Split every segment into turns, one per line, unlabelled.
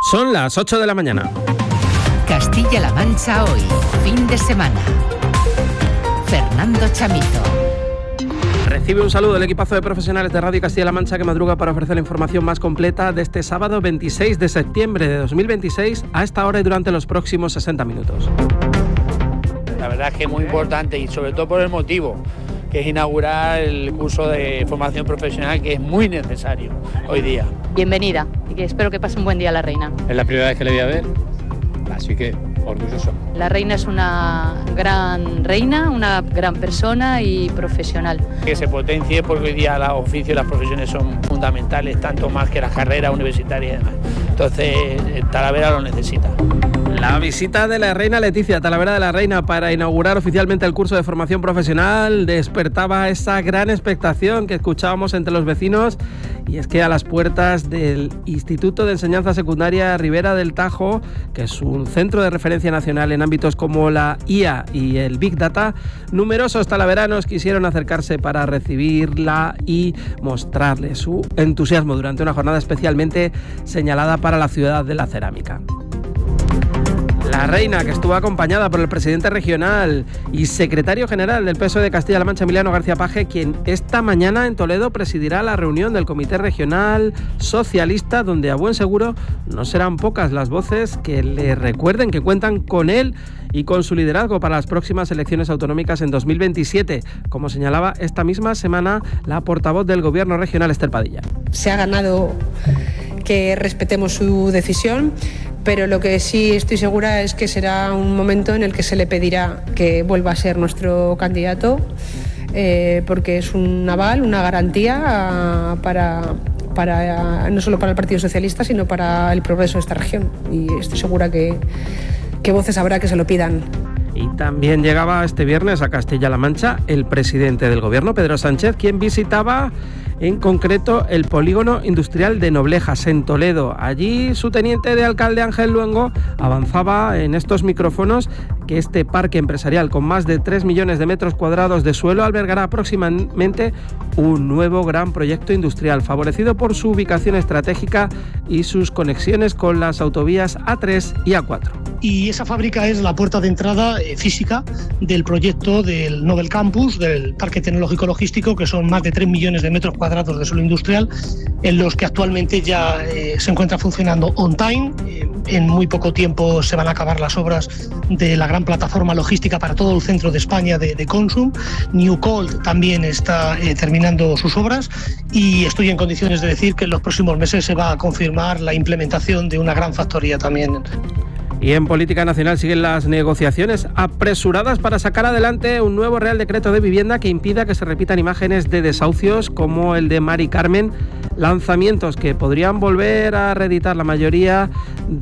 Son las 8 de la mañana.
Castilla-La Mancha hoy, fin de semana. Fernando Chamito.
Recibe un saludo del equipazo de profesionales de Radio Castilla-La Mancha que madruga para ofrecer la información más completa de este sábado 26 de septiembre de 2026 a esta hora y durante los próximos 60 minutos.
La verdad es que es muy importante y sobre todo por el motivo, que es inaugurar el curso de formación profesional que es muy necesario hoy día.
Bienvenida y que espero que pase un buen día la reina.
Es la primera vez que le voy a ver, así que orgulloso.
La reina es una gran reina, una gran persona y profesional.
Que se potencie porque hoy día los oficios y las profesiones son fundamentales, tanto más que las carreras universitarias y demás. Entonces Talavera lo necesita.
La visita de la reina Leticia a Talavera de la Reina para inaugurar oficialmente el curso de formación profesional despertaba esa gran expectación que escuchábamos entre los vecinos, y es que a las puertas del Instituto de Enseñanza Secundaria Ribera del Tajo, que es un centro de referencia nacional en ámbitos como la IA y el Big Data, numerosos talaveranos quisieron acercarse para recibirla y mostrarle su entusiasmo durante una jornada especialmente señalada para la ciudad de la cerámica. La reina, que estuvo acompañada por el presidente regional y secretario general del PSOE de Castilla-La Mancha, Emiliano García Paje, quien esta mañana en Toledo presidirá la reunión del Comité Regional Socialista, donde a buen seguro no serán pocas las voces que le recuerden que cuentan con él y con su liderazgo para las próximas elecciones autonómicas en 2027, como señalaba esta misma semana la portavoz del Gobierno regional, Ester Padilla.
Se ha ganado que respetemos su decisión, pero lo que sí estoy segura es que será un momento en el que se le pedirá que vuelva a ser nuestro candidato, porque es un aval, una garantía para no solo para el Partido Socialista, sino para el progreso de esta región. Y estoy segura que voces habrá que se lo pidan.
Y también llegaba este viernes a Castilla-La Mancha el presidente del Gobierno, Pedro Sánchez, quien visitaba en concreto el polígono industrial de Noblejas, en Toledo. Allí su teniente de alcalde, Ángel Luengo, avanzaba en estos micrófonos que este parque empresarial con más de 3 millones de metros cuadrados de suelo albergará próximamente un nuevo gran proyecto industrial, favorecido por su ubicación estratégica y sus conexiones con las autovías A3 y A4.
Y esa fábrica es la puerta de entrada física del proyecto del Nobel Campus, del Parque Tecnológico Logístico, que son más de 3 millones de metros cuadrados de suelo industrial, en los que actualmente ya se encuentra funcionando on time. En muy poco tiempo se van a acabar las obras de la gran plataforma logística para todo el centro de España de Consum. New Cold también está terminando sus obras, y estoy en condiciones de decir que en los próximos meses se va a confirmar la implementación de una gran factoría también.
Y en política nacional siguen las negociaciones apresuradas para sacar adelante un nuevo Real Decreto de Vivienda que impida que se repitan imágenes de desahucios como el de Mari Carmen, lanzamientos que podrían volver a reeditar la mayoría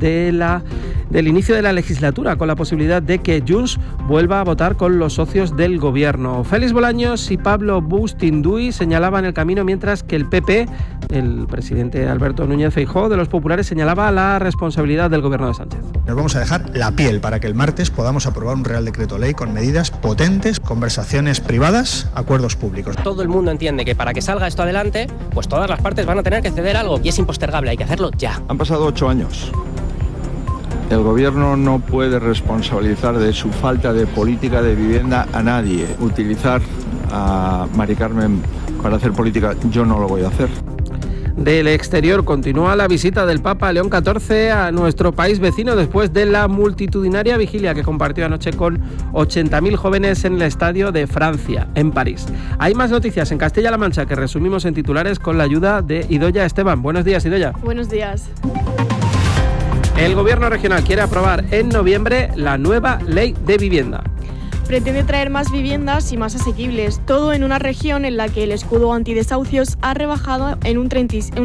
del inicio de la legislatura, con la posibilidad de que Junts vuelva a votar con los socios del gobierno. Félix Bolaños y Pablo Bustinduy señalaban el camino, mientras que el PP, el presidente Alberto Núñez Feijóo de los populares, señalaba la responsabilidad del gobierno de Sánchez.
Nos vamos a dejar la piel para que el martes podamos aprobar un Real Decreto Ley con medidas potentes, conversaciones privadas, acuerdos públicos.
Todo el mundo entiende que para que salga esto adelante, pues todas las partes van a tener que ceder algo, y es impostergable, hay que hacerlo ya.
Han pasado 8 años. El gobierno no puede responsabilizar de su falta de política de vivienda a nadie. Utilizar a Mari Carmen para hacer política, yo no lo voy a hacer.
Del exterior continúa la visita del Papa León XIV a nuestro país vecino después de la multitudinaria vigilia que compartió anoche con 80.000 jóvenes en el Estadio de Francia, en París. Hay más noticias en Castilla-La Mancha que resumimos en titulares con la ayuda de Idoia Esteban. Buenos días, Idoia.
Buenos días.
El gobierno regional quiere aprobar en noviembre la nueva ley de vivienda.
Pretende traer más viviendas y más asequibles, todo en una región en la que el escudo antidesahucios ha rebajado en un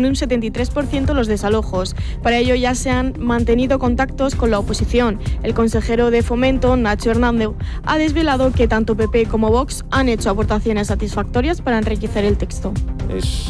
73% los desalojos. Para ello ya se han mantenido contactos con la oposición. El consejero de Fomento, Nacho Hernández, ha desvelado que tanto PP como Vox han hecho aportaciones satisfactorias para enriquecer el texto.
Es